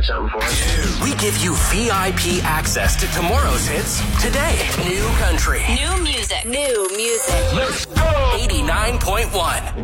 something for us. We give you VIP access to tomorrow's hits today. New country. New music. Let's go! 89.1.